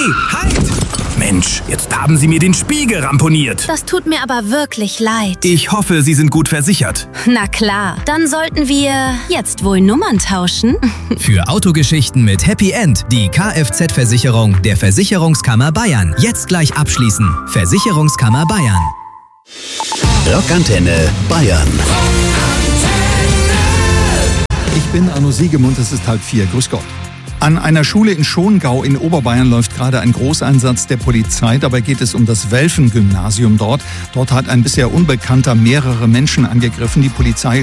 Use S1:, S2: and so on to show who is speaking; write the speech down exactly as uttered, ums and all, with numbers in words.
S1: Hey, halt! Mensch, jetzt haben Sie mir den Spiegel ramponiert.
S2: Das tut mir aber wirklich leid.
S1: Ich hoffe, Sie sind gut versichert.
S2: Na klar, dann sollten wir jetzt wohl Nummern tauschen.
S3: Für Autogeschichten mit Happy End die Kfz-Versicherung der Versicherungskammer Bayern. Jetzt gleich abschließen. Versicherungskammer Bayern.
S4: Rockantenne Bayern.
S5: Ich bin Arno Siegemund, es ist halb vier. Grüß Gott. An einer Schule in Schongau in Oberbayern läuft gerade ein Großeinsatz der Polizei. Dabei geht es um das Welfen-Gymnasium dort. Dort hat ein bisher Unbekannter mehrere Menschen angegriffen. Die Polizei